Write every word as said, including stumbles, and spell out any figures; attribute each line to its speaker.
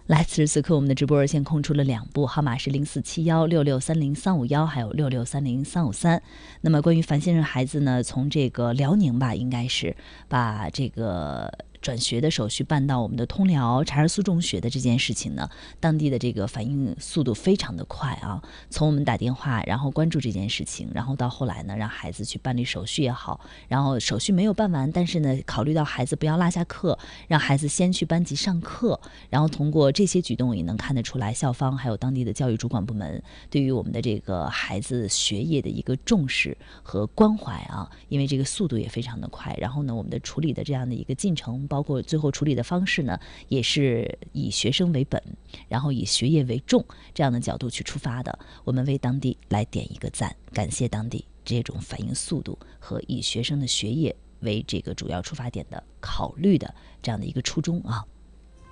Speaker 1: 来，此时此刻我们的直播热线空出了两部，号码是零四七幺六六三零三五幺，还有六六三零三五三。那么关于樊先生孩子呢，从这个辽宁吧，应该是把这个转学的手续办到我们的通辽柴儿苏中学的这件事情呢，当地的这个反应速度非常的快啊。从我们打电话，然后关注这件事情，然后到后来呢，让孩子去办理手续也好，然后手续没有办完，但是呢，考虑到孩子不要落下课，让孩子先去班级上课，然后通过这些举动也能看得出来，校方还有当地的教育主管部门对于我们的这个孩子学业的一个重视和关怀啊。因为这个速度也非常的快，然后呢，我们的处理的这样的一个进程，包括最后处理的方式呢，也是以学生为本，然后以学业为重这样的角度去出发的。我们为当地来点一个赞，感谢当地这种反应速度和以学生的学业为这个主要出发点的考虑的这样的一个初衷啊。